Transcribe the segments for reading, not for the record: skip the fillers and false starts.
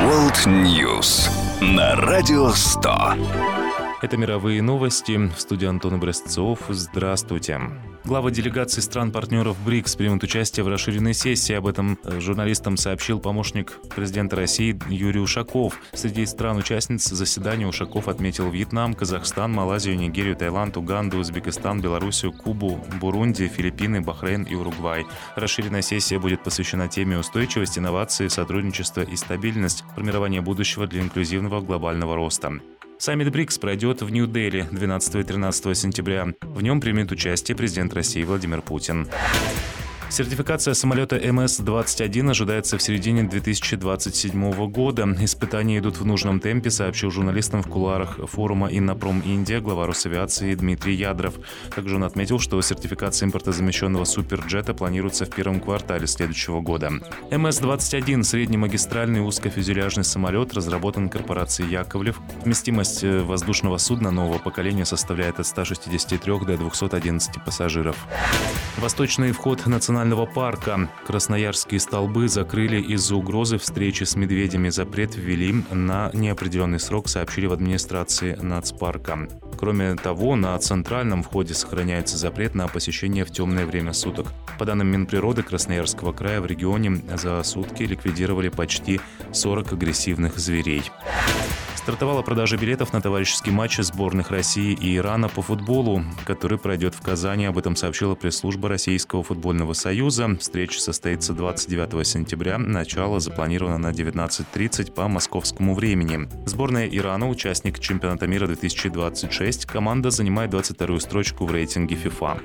World News на Радио 100. Это мировые новости. В студии Антон Образцов. Здравствуйте. Главы делегаций стран-партнеров БРИКС примут участие в расширенной сессии. Об этом журналистам сообщил помощник президента России Юрий Ушаков. Среди стран-участниц заседания Ушаков отметил Вьетнам, Казахстан, Малайзию, Нигерию, Таиланд, Уганду, Узбекистан, Белоруссию, Кубу, Бурунди, Филиппины, Бахрейн и Уругвай. Расширенная сессия будет посвящена теме устойчивость, инновации, сотрудничество и стабильность, формирование будущего для инклюзивного глобального роста. Саммит БРИКС пройдет в Нью-Дели 12 и 13 сентября. В нем примет участие президент России Владимир Путин. Сертификация самолета МС-21 ожидается в середине 2027 года. Испытания идут в нужном темпе, сообщил журналистам в кулуарах форума «Иннопром Индия» глава Росавиации Дмитрий Ядров. Также он отметил, что сертификация импортозамещенного суперджета планируется в первом квартале следующего года. МС-21 – среднемагистральный узкофюзеляжный самолет, разработан корпорацией «Яковлев». Вместимость воздушного судна нового поколения составляет от 163 до 211 пассажиров. Восточный вход национального парка. Красноярские столбы закрыли из-за угрозы встречи с медведями. Запрет ввели на неопределенный срок, сообщили в администрации нацпарка. Кроме того, на центральном входе сохраняется запрет на посещение в темное время суток. По данным Минприроды Красноярского края, в регионе за сутки ликвидировали почти 40 агрессивных зверей. Стартовала продажа билетов на товарищеский матч сборных России и Ирана по футболу, который пройдет в Казани. Об этом сообщила пресс-служба Российского футбольного союза. Встреча состоится 29 сентября. Начало запланировано на 19:30 по московскому времени. Сборная Ирана, участник чемпионата мира 2026. Команда занимает 22-ю строчку в рейтинге FIFA.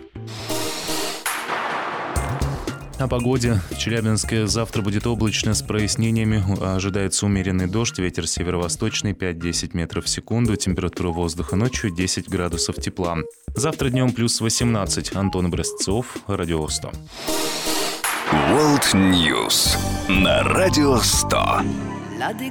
О погоде. В Челябинске завтра будет облачно с прояснениями. Ожидается умеренный дождь, ветер северо-восточный 5-10 метров в секунду, температура воздуха ночью 10 градусов тепла. Завтра днем плюс 18. Антон Образцов, Радио 100. World News на Радио 100.